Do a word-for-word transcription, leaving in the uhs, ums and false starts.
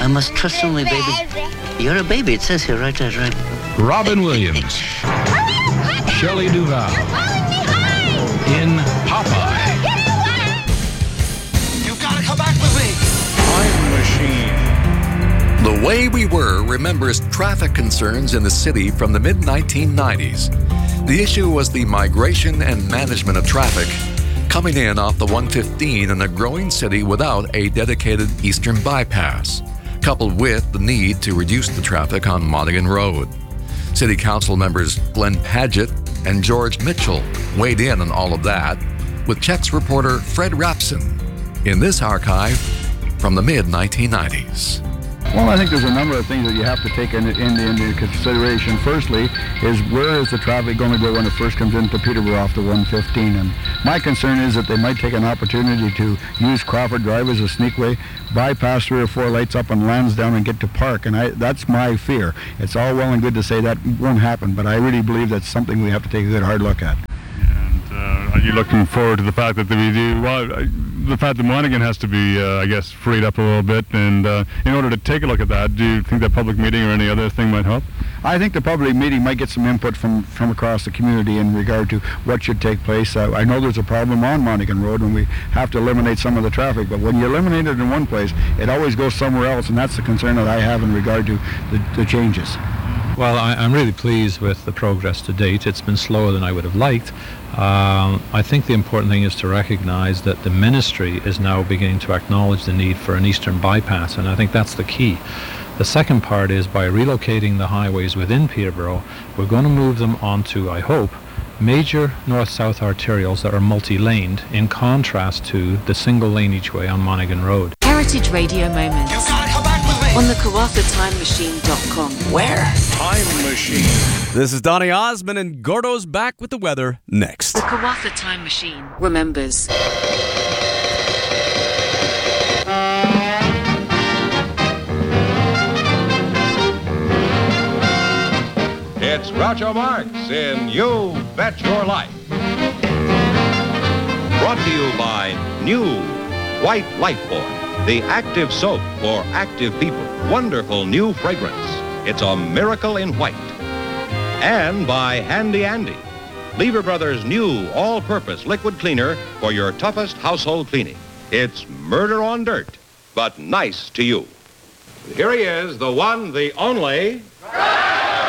I must trust only, baby. You're a baby. It says here, right there, right. Robin Williams. Shelley Duvall. In Popeye. You've got to come back with me. Time Machine. The Way We Were remembers traffic concerns in the city from the mid nineteen nineties. The issue was the migration and management of traffic coming in off the one fifteen in a growing city without a dedicated eastern bypass, coupled with the need to reduce the traffic on Monaghan Road. City Council members Glenn Paget and George Mitchell weighed in on all of that, with Check's reporter Fred Rapson in this archive from the mid nineteen nineties. Well, I think there's a number of things that you have to take into, into, into consideration. Firstly, is where is the traffic going to go when it first comes into Peterborough off the one fifteen? And my concern is that they might take an opportunity to use Crawford Drive as a sneakway, bypass three or four lights up on Lansdowne and get to Park. And I, that's my fear. It's all well and good to say that won't happen, but I really believe that's something we have to take a good hard look at. And uh, are you looking forward to the fact that we do, well, the fact that Monaghan has to be, uh, I guess, freed up a little bit, and uh, in order to take a look at that, do you think that public meeting or any other thing might help? I think the public meeting might get some input from, from across the community in regard to what should take place. Uh, I know there's a problem on Monaghan Road and we have to eliminate some of the traffic, but when you eliminate it in one place, it always goes somewhere else, and that's the concern that I have in regard to the, the changes. Well, I, I'm really pleased with the progress to date. It's been slower than I would have liked. Um, I think the important thing is to recognize that the ministry is now beginning to acknowledge the need for an eastern bypass, and I think that's the key. The second part is by relocating the highways within Peterborough, we're going to move them onto, I hope, major north-south arterials that are multi-laned, in contrast to the single lane each way on Monaghan Road. Heritage Radio Moments. You've got to come back with me. On the Kawartha Time Machine dot com. Where? Time Machine. This is Donny Osmond, and Gordo's back with the weather next. The Kawartha Time Machine remembers. It's Groucho Marx in You Bet Your Life. Brought to you by New White Lifebuoy, the active soap for active people. Wonderful new fragrance. It's a miracle in white. And by Handy Andy, Lever Brothers' new all-purpose liquid cleaner for your toughest household cleaning. It's murder on dirt, but nice to you. Here he is, the one, the only...